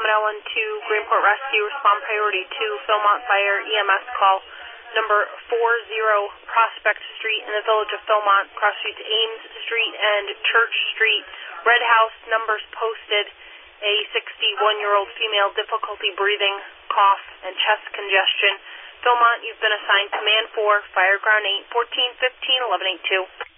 701-2, Greenport Rescue, respond priority 2, Philmont Fire, EMS call number 40, Prospect Street in the village of Philmont, cross streets Ames Street and Church Street. Red House numbers posted, a 61-year-old female, difficulty breathing, cough, and chest congestion. Philmont, you've been assigned Command 4, Fire Ground 8, 1415, 1182.